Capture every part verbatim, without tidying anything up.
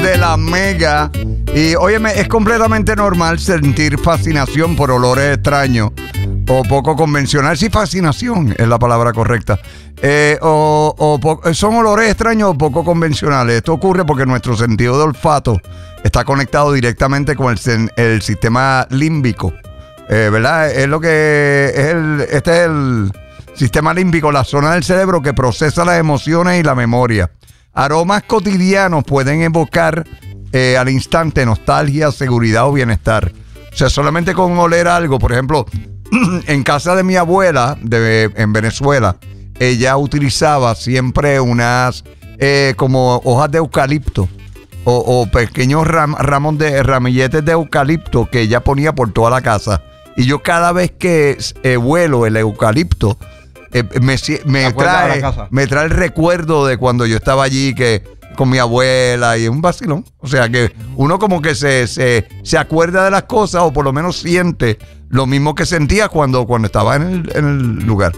de la Mega. Y óyeme, es completamente normal sentir fascinación por olores extraños o poco convencionales. Sí, fascinación es la palabra correcta. Eh, o, o po- son olores extraños o poco convencionales. Esto ocurre porque nuestro sentido de olfato está conectado directamente con el, sen- el sistema límbico. Eh, ¿Verdad? Es lo que es el, este es el sistema límbico, la zona del cerebro que procesa las emociones y la memoria. Aromas cotidianos pueden evocar eh, al instante nostalgia, seguridad o bienestar. O sea, solamente con oler algo, por ejemplo, en casa de mi abuela de, en Venezuela, ella utilizaba siempre unas eh, como hojas de eucalipto o, o pequeños ram, ramos de ramilletes de eucalipto que ella ponía por toda la casa. Y yo cada vez que eh, huelo el eucalipto, eh, me, me, trae, me trae el recuerdo de cuando yo estaba allí que con mi abuela y un vacilón. O sea que uno como que se, se, se acuerda de las cosas o por lo menos siente lo mismo que sentía cuando, cuando estaba en el, en el lugar.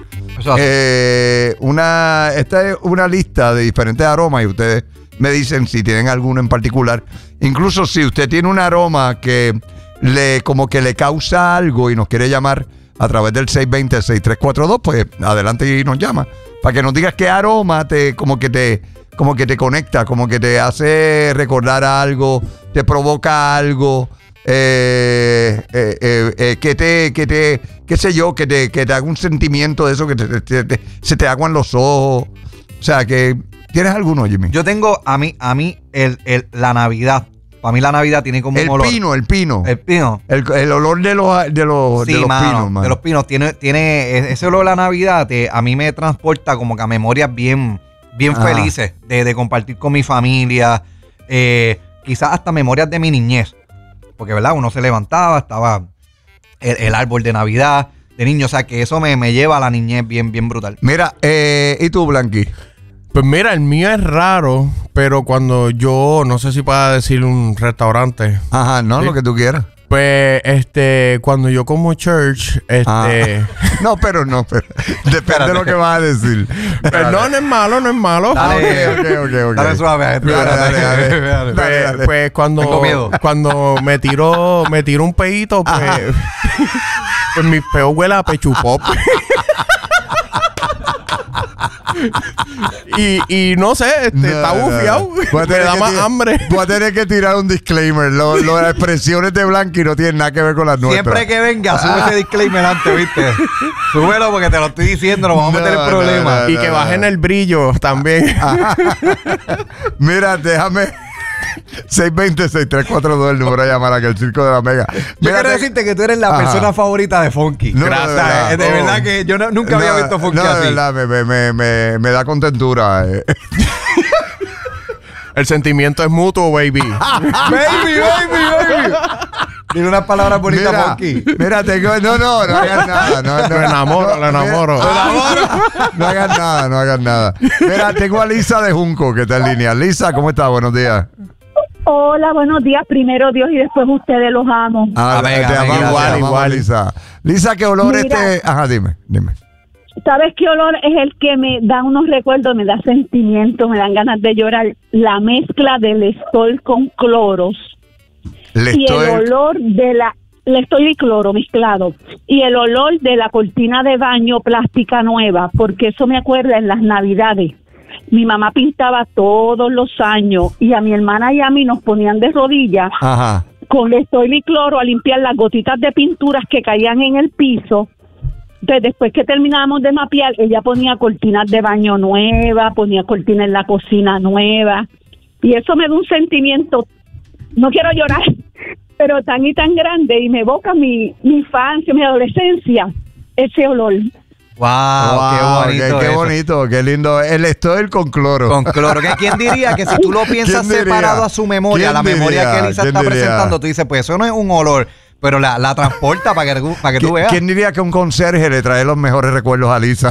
Eh, una, esta es una lista de diferentes aromas y ustedes me dicen si tienen alguno en particular. Incluso si usted tiene un aroma que le como que le causa algo y nos quiere llamar a través del seis dos cero, seis tres cuatro dos, pues adelante y nos llama para que nos digas qué aroma te como que te como que te conecta, como que te hace recordar algo, te provoca algo, eh, eh, eh, eh, que te que te qué sé yo, que te que te haga un sentimiento de eso, que te, te, te, se te aguan los ojos. O sea, que ¿tienes alguno, Jimmy? Yo tengo a mí a mí el, el la Navidad. Para mí la Navidad tiene como el un olor. El pino, el pino. El pino. El, el olor de los, de los, sí, de los mano, pinos, mano. De los pinos. Tiene, tiene ese olor de la Navidad, te, a mí me transporta como que a memorias bien, bien felices de, de compartir con mi familia. Eh, quizás hasta memorias de mi niñez. Porque, ¿verdad? Uno se levantaba, estaba el, el árbol de Navidad de niño. O sea, que eso me, me lleva a la niñez bien, bien brutal. Mira, eh, ¿y tú, Blanqui? Pues mira, el mío es raro, pero cuando yo, no sé si pueda decir un restaurante. Ajá, no, ¿sí? Lo que tú quieras. Pues, este, cuando yo como church, este... Ah. No, pero no, pero depende Espérate. de lo que vas a decir. Pero no, no es malo, no es malo. Dale, ah, ok, ok, ok. Dale suave. Dale, dale, dale, dale, dale, dale. Pues, dale, dale. pues cuando, cuando me tiró, me tiró un pedito, pues, pues mi peo huele a pechupop. y, y no sé, este, no, está bufiado. No, no. Me da más tirar, hambre. Voy a tener que tirar un disclaimer. Lo, lo, las expresiones de Blanqui no tienen nada que ver con las nuestras. Siempre que venga, sube ese disclaimer antes, ¿viste? Súbelo porque te lo estoy diciendo, nos vamos no, a meter en problemas. No, no, y que no, bajen no. el brillo también. Mira, déjame. seis dos cero, seis tres cuatro dos el número a llamar aquí al Circo de la Mega. Yo Mira, quiero te... decirte que tú eres la Ajá. persona favorita de Funky. No, Gracias. De verdad, de verdad oh. que yo no, nunca no, había visto Funky no, así. De verdad, me, me, me, me da contentura. Eh. El sentimiento es mutuo, baby. Baby, baby, baby. Dile unas palabras bonitas, mira, Funky. Mira, tengo... No, no, no hagas nada. No, no, lo enamoro, lo enamoro. Mira, lo enamoro. No hagas nada, no hagas nada. Mira, tengo a Lisa de Junco, que está en línea. Lisa, ¿cómo estás? Buenos días. Hola, buenos días. Primero Dios y después ustedes, los amo. Ah, venga, te amamos, igual, te igual, Lisa. Lisa, ¿qué olor Mira, este? Ajá, dime, dime. ¿Sabes qué olor es el que me da unos recuerdos, me da sentimientos, me dan ganas de llorar? La mezcla del Lestol con cloros. Lestol. Y el olor de la... Lestol y cloro mezclado. Y el olor de la cortina de baño plástica nueva, porque eso me acuerda en las Navidades. Mi mamá pintaba todos los años y a mi hermana y a mí nos ponían de rodillas Ajá. con Lestol y cloro a limpiar las gotitas de pinturas que caían en el piso. Entonces, después que terminábamos de mapear, ella ponía cortinas de baño nuevas, ponía cortinas en la cocina nueva. Y eso me da un sentimiento, no quiero llorar, pero tan y tan grande, y me evoca mi, mi infancia, mi adolescencia, ese olor. Wow, wow, qué bonito. Qué, qué bonito, qué lindo. El Lestol con cloro. Con cloro. ¿Quién diría que si tú lo piensas separado a su memoria, la memoria diría? que Elisa está diría? presentando, tú dices, pues eso no es un olor, pero la, la transporta para que, para que tú veas? ¿Quién diría que un conserje le trae los mejores recuerdos a Lisa?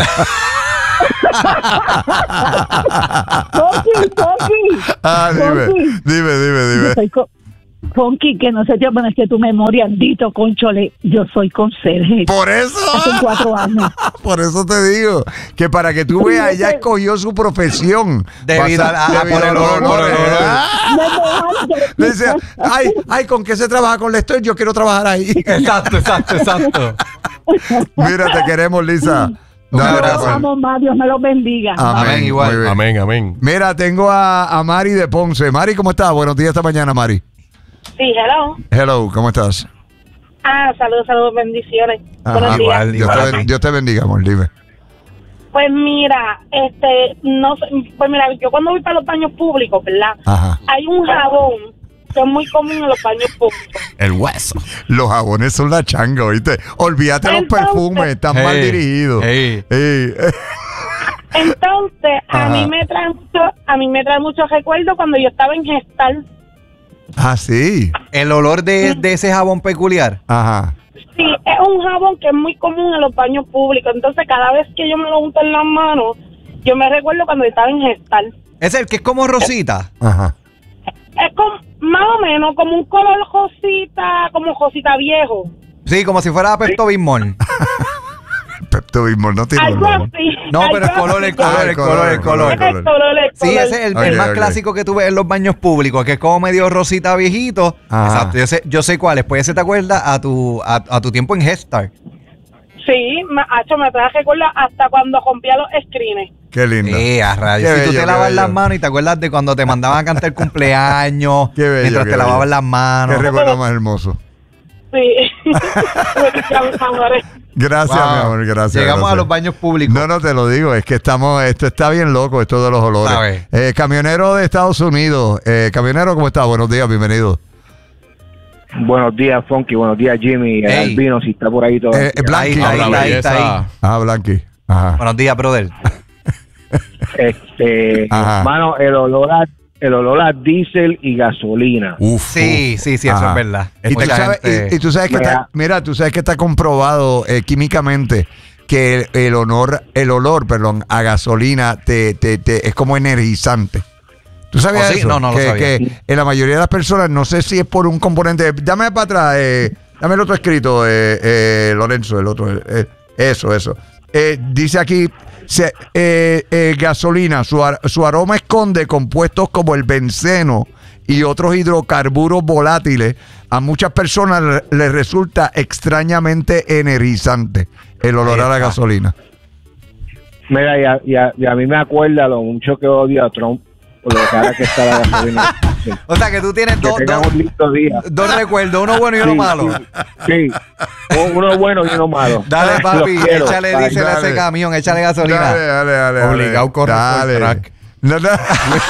Coqui, Coqui. Ah, dime, dime, dime, dime. Yo soy, co Funky, que no sé, yo, bueno, es que tu memoria, Dito, conchole, yo soy conserje. Por eso. Hace cuatro años. Por eso te digo que para que tú veas, ella escogió su profesión. Debido a- a- debido por el a los olor, por el olores. olor. Ah. Le decía, ay, ay, ¿con qué se trabaja con Lester? Yo quiero trabajar ahí. Exacto, exacto, exacto. Mira, te queremos, Lisa. Un Dale, abrazo. papá. Vamos, más, Dios me los bendiga. Amén, igual. muy bien. Amén, amén. Mira, tengo a, a Mari de Ponce. Mari, ¿cómo estás? Buenos días esta mañana, Mari. Sí, hello. Hello, ¿cómo estás? Ah, saludos, saludos, bendiciones. Ajá. Buenos días. Igual, Dios igual te, a ben- ti. Dios te bendiga, amor, dime. Pues mira, este, no sé, pues mira, yo cuando voy para los baños públicos, ¿verdad? Ajá. Hay un jabón que es muy común en los baños públicos. El hueso. Los jabones son la changa, ¿oíste? Olvídate los Entonces- perfumes, están mal Hey, dirigidos. hey. Ey. Entonces, a Ajá. mí me trae mucho, a mí me trae muchos recuerdos cuando yo estaba en Gestal. Ah, sí. El olor de, de ese jabón peculiar. Ajá. Sí, es un jabón que es muy común en los baños públicos. Entonces, cada vez que yo me lo unto en las manos, yo me recuerdo cuando yo estaba en Gestal. Es el que es como rosita. Ajá. Es como, más o menos como un color josita, como josita viejo. Sí, como si fuera Pepto Bismol. Pepto Bismol no tiene Algo olor. así. No, pero el algo color, el así. color, Ah, el color, el color. Es el color, el Sí, color. ese es el, Ok, el más ok. clásico que tú ves en los baños públicos, que es como medio rosita viejito. Ajá. Exacto, yo sé, yo sé cuál es. Pues ese te acuerda a tu, a, a tu tiempo en Headstar. Sí, me, hacho, me trae recuerdo hasta cuando rompía los screens. Qué lindo. Eh, a rayos. Qué Si tú bello, te qué lavas bello. las manos y te acuerdas de cuando te mandaban a cantar cumpleaños, Qué bello, mientras qué te bello. lavaban las manos. Qué recuerdo más hermoso. Sí. Mis amores. Gracias, Wow. mi amor, gracias. Llegamos gracias. a los baños públicos. No, no te lo digo, es que estamos, esto está bien loco, esto de los olores. ¿Sabes? Eh, camionero de Estados Unidos, eh, camionero, ¿cómo está? Buenos días, bienvenido. Buenos días, Funky. Buenos días, Jimmy. El Hey. Albino, si está por ahí todo. Eh, eh, Blanqui. Ahí, ahí, Habla ahí, está ahí. belleza. Ah, Blanqui. Ajá. Buenos días, brother. Este, Ajá. mano, el olor a, el olor a diésel y gasolina. Uf, Sí, uf. sí, sí, eso Ajá. es verdad. Y, tú Mucha sabes, gente- y- y tú sabes que Mira. está, mira, tú sabes que está comprobado eh, químicamente que el, el honor, el olor, perdón, a gasolina te, te, te- es como energizante. ¿Tú sabías ¿Oh, sí? eso? No, no lo que, sabía. que en la mayoría de las personas, no sé si es por un componente. Dame para atrás, eh, dame el otro escrito, eh, eh, Lorenzo, el otro. eh, eso, eso. Eh, dice aquí, se- eh, eh, gasolina, su, ar- su aroma esconde compuestos como el benceno y otros hidrocarburos volátiles. A muchas personas le- les resulta extrañamente energizante el olor Ahí a la está. gasolina. Mira, y a, y a- y a mí me acuerda lo mucho que odio a Trump por lo cara que está la gasolina. Sí. O sea, que tú tienes Que dos, tengan dos, un lindo día. dos recuerdos, uno bueno y uno Sí, malo. Sí, sí. Uno bueno y uno malo. Dale, papi, Los quiero. échale, Bye. dísele a ese Dale. camión, échale gasolina. Dale, dale, dale. dale. Obligado corre por el track. No, no.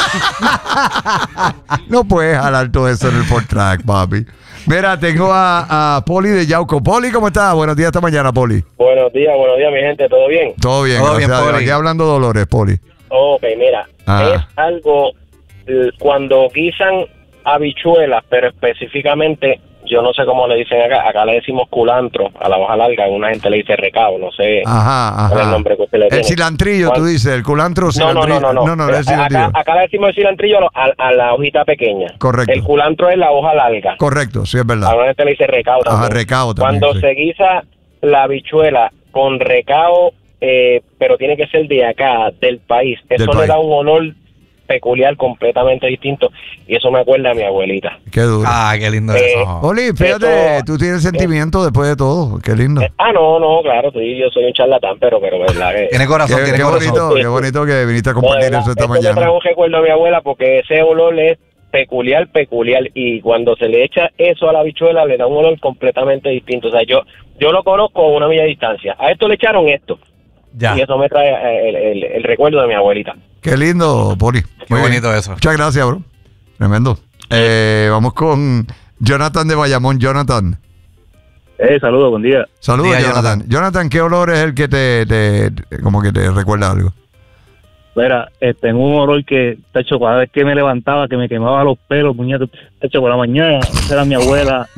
No puedes jalar todo eso en el Ford Track, papi. Mira, tengo a, a Poli de Yauco. Poli, ¿cómo estás? Buenos días esta mañana, Poli. Buenos días, buenos días, mi gente, ¿todo bien? Todo bien, Todo gracias bien, a Dios. Poli. Aquí hablando de dolores, Poli. Ok, mira, Ah. es algo eh, cuando guisan habichuelas, pero específicamente, yo no sé cómo le dicen acá, acá le decimos culantro a la hoja larga, una gente le dice recao, no sé Ajá, ajá. cuál es el nombre que usted le El tiene. cilantrillo, tú ¿Cuál? dices, el culantro No, no, cilantrillo. no, no, no. no, no, Eh, es cilantrillo. acá, acá le decimos el cilantrillo a, a la hojita pequeña. Correcto. El culantro es la hoja larga. Correcto, sí, es verdad. A una gente le dice recao también. Ajá, recao también, Cuando sí. se guisa la habichuela con recao, eh, pero tiene que ser de acá, del país, eso Del le país. da un olor peculiar, completamente distinto, y eso me acuerda a mi abuelita. Qué duro. Ah, qué lindo Eh, eso. Poli, fíjate, eso- tú tienes sentimiento después de todo. Qué lindo. Eh, ah, no, no, claro, sí, yo soy un charlatán, pero, pero, ¿verdad? Que, Tiene corazón, Qué, tiene qué corazón. bonito, qué bonito que viniste a no, compartir de eso verdad, esta esto me mañana. trae un recuerdo a mi abuela, porque ese olor es peculiar, peculiar, y cuando se le echa eso a la habichuela, le da un olor completamente distinto. O sea, yo yo lo conozco a una milla de distancia. A esto le echaron esto. Ya. Y eso me trae eh, el, el- el recuerdo de mi abuelita. Qué lindo, Poli. Qué Muy bien. bonito eso. Muchas gracias, bro. Tremendo. Eh, vamos con Jonathan de Bayamón. Jonathan. Eh, saludos, buen día. Saludos, Día, Jonathan. Jonathan. Jonathan, ¿qué olor es el que te, te- te- como que te recuerda algo? Mira, este, en un olor que, de hecho, cada vez que me levantaba, que me quemaba los pelos, puñetos, de hecho, por la mañana, esa era mi abuela,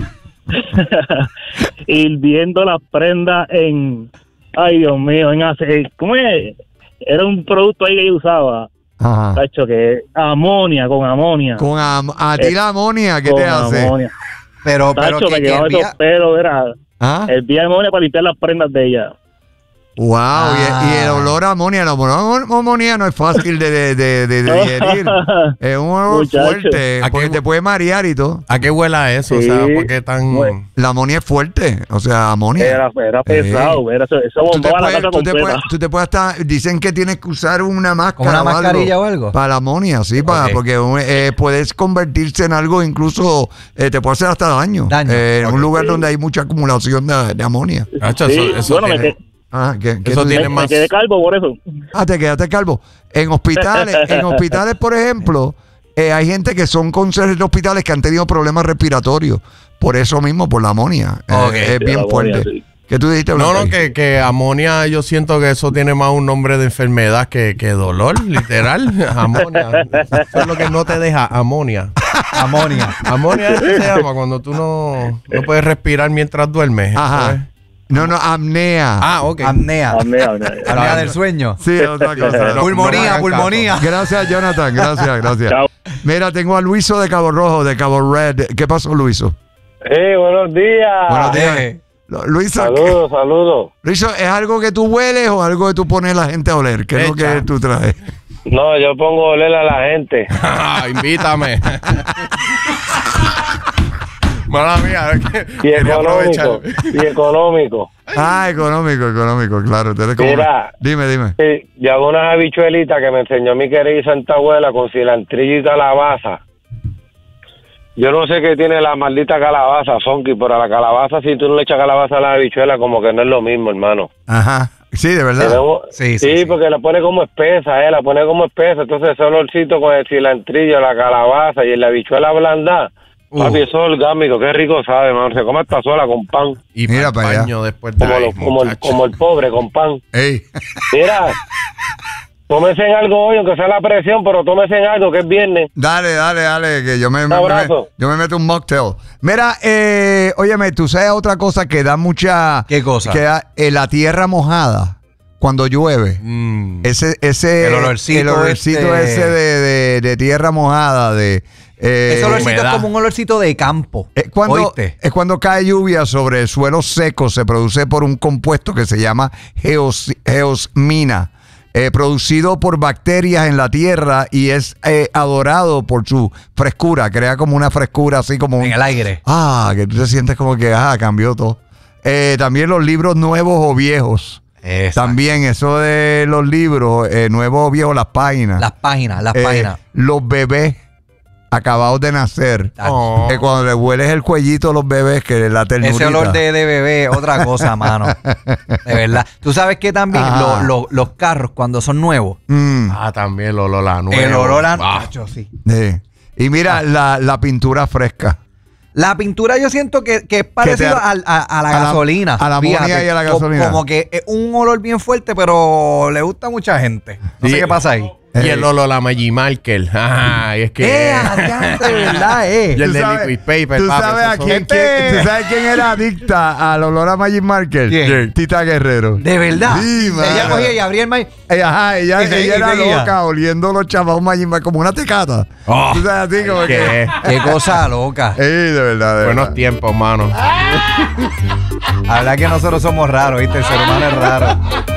hirviendo las prendas en, ay, Dios mío, en ace- ¿cómo es? Era un producto ahí que yo usaba, Ajá. Tacho, que amonia, con amonia. Con am- a ti Eh, la amonia, ¿qué con te hace? amonia. Pero, pero Tacho, que, me que quedaba hervía- esos pelos, era ¿Ah? el día de amonia para limpiar las prendas de ella. Wow, Ah. y, y el olor a amonia, el olor a amonia no es fácil de, de, de, de- de digerir. Es un olor Muchacho. fuerte, ¿A porque qué- te puede marear y todo. ¿A qué huela eso? O Sí. sea, ¿por qué tan...? Bueno. La amonia es fuerte, o sea, amonia. Era, era pesado, era, eso, eso Tú te, bombaba la puedes, casa tú, te completa. puedes, tú te puedes hasta, dicen que tienes que usar una máscara. ¿Como una o algo mascarilla o algo? Para la amonia, sí, para, Ok. porque eh, puedes convertirse en algo, incluso eh, te puede hacer hasta daño. Daño. Eh, en Ok. un lugar donde hay mucha acumulación de, de amonia. Nacho, Sí, eso, eso bueno, me, tiene- quedé, Ah, ¿qué, qué Eso tú tiene dices? me más- quedé calvo por eso. Ah, te quedaste calvo. En hospitales, en hospitales, por ejemplo, eh, hay gente que son conserjes de hospitales que han tenido problemas respiratorios. Por eso mismo, por la amonia. Eh, Ok. es Sí, bien la amonia, fuerte. sí. ¿Qué tú dijiste, No, Blanca? no, que, que amonia, yo siento que eso tiene más un nombre de enfermedad que, que dolor, literal. Amonia. Eso es lo que no te deja, amonia. Amonia. Amonia es que se llama cuando tú no, no puedes respirar mientras duermes. Ajá. ¿sabes? No, no, apnea. Ah, ok. Apnea. Apnea, apnea. Apnea del sueño. Sí, es otra cosa. No, Pulmonía, no me hagan pulmonía. Gracias, Jonathan. Gracias, gracias. Chao. Mira, tengo a Luiso de Cabo Rojo, de Cabo Red. ¿Qué pasó, Luiso? Eh, buenos días. Buenos días. Eh, Lu- Luiso, ¿qué- Saludos, saludos. Luiso, ¿es algo que tú hueles o algo que tú pones a la gente a oler? ¿Qué es lo Echa. que tú traes? No, yo pongo a oler a la gente. Ah, invítame. Mala mía, es que Y quería aprovechar. económico. Y económico. Ah, económico, económico, claro. Tú eres como- Mira. Dime, dime. Sí, yo hago unas habichuelitas que me enseñó mi querida Santa Abuela con cilantrillo y calabaza. Yo no sé qué tiene la maldita calabaza, Sonky, pero a la calabaza, si tú no le echas calabaza a la habichuela, como que no es lo mismo, hermano. Ajá. Sí, de verdad. Tenemos- Sí, sí, sí, sí. porque la pone como espesa, eh, la pone como espesa. Entonces ese olorcito con el cilantrillo, la calabaza y la habichuela blanda. Uh. Papi, eso es orgánico, qué rico sabe, man. Se come hasta sola con pan. Y Mira para para el allá. baño después de Como, ahí, lo- como, el, muchacho. como el pobre con pan. Ey. Mira, tómese en algo hoy, aunque sea la presión, pero tómese en algo que es viernes. Dale, dale, dale, que yo me, me- abrazo. me- yo me meto un mocktail. Mira, eh, óyeme, tú sabes otra cosa que da mucha... ¿Qué cosa? Que da eh, la tierra mojada cuando llueve. Mm. Ese, ese, El olorcito el olorcito este- ese de, de- de tierra mojada, de... eh, Ese olorcito humedad. es como un olorcito de campo. es cuando, ¿Oíste? es cuando cae lluvia sobre suelos secos, se produce por un compuesto que se llama geos- geosmina, eh, producido por bacterias en la tierra y es eh, adorado por su frescura, crea como una frescura así como un, En el aire. ah, que tú te sientes como que ah, cambió todo. Eh, también los libros nuevos o viejos. Exacto. También eso de los libros eh, nuevos o viejos, las páginas. Las páginas, las Eh, páginas. Los bebés acabados de nacer. Oh. Que cuando le hueles el cuellito a los bebés, que es la ternurita. Ese olor de, de bebé, otra cosa, mano. De verdad. Tú sabes que también Ajá. lo- lo- los carros, cuando son nuevos, Mm, Ah, también el olor a nuevo. el olor a... Ah. Nacho, sí. sí. Y mira, la, la pintura fresca. La pintura yo siento que, que es parecido te- al- a, a la a la- gasolina. a la amonia fíjate. y a la Co- gasolina. Como que es un olor bien fuerte, pero le gusta a mucha gente. No Sí. sé qué pasa ahí. Y el olor a Maggi Marker. Ajá, y es que... ¡Eh, adiante, de verdad, eh! Y el Tú de sabes- liquid paper, ¿Tú papi, sabes, esos a son- quién, quién- ¿Tú sabes quién era adicta al olor a Magic Marker? ¿Quién? Tita Guerrero. De verdad. Sí, Ella mano. cogía y abría el maíz. Eh, Ajá, ella, Y se- ella y era seguía. loca oliendo los chavados Magic Marker como una tecata. Oh, Tú sabes, así como ¿qué? que... Qué cosa loca. Ey, de verdad, de Buenos verdad. tiempos, mano. La verdad que nosotros somos raros, ¿viste? El ser humano es raro.